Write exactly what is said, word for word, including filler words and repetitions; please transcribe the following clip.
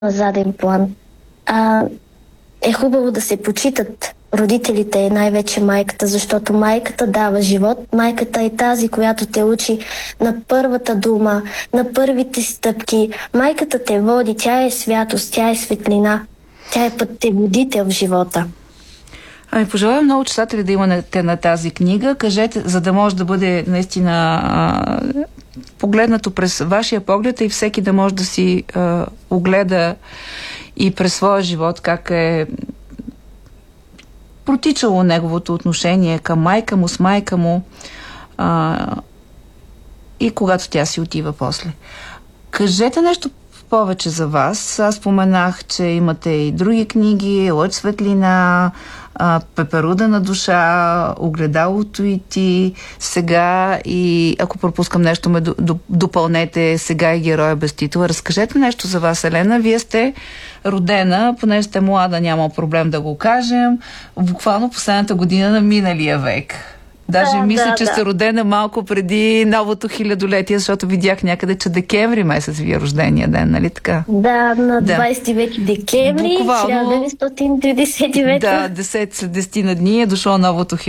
на заден план. А, е хубаво да се почитат родителите и най-вече майката, защото майката дава живот. Майката е тази, която те учи на първата дума, на първите стъпки. Майката те води, тя е святост, тя е светлина, тя е пътеводител в живота. Ами, пожелавам много читатели да имате на тази книга. Кажете, за да може да бъде наистина а, погледнато през вашия поглед и всеки да може да си а, огледа и през своя живот как е протичало неговото отношение към майка му, с майка му а, и когато тя си отива после. Кажете нещо повече за вас. Аз споменах, че имате и други книги, Лъч светлина, а, Пеперудена душа, Огледалото и ти, сега и ако пропускам нещо, ме допълнете, сега и Героя без титла. Разкажете нещо за вас, Елена. Вие сте родена, поне сте млада, няма проблем да го кажем, буквално последната година на миналия век. Даже да, мисля, да, че да. сте родена малко преди новото хилядолетие, защото видях някъде, че декември месец ви е рождения ден, нали така? Да, на двайсети веки декември, буквално, хиляда деветстотин тридесет и девета. Да, десет на дни е дошло новото хилядолетие.